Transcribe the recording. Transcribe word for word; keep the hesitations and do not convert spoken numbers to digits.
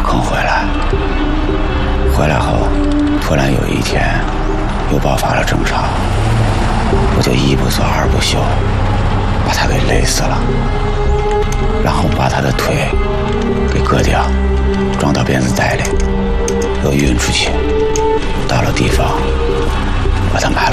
肯回来。回来后，突然有一天又爆发了争吵，我就一不做二不休，把他给勒死了，然后把他的腿给割掉，装到鞭子袋里，又运出去，到了地方把他埋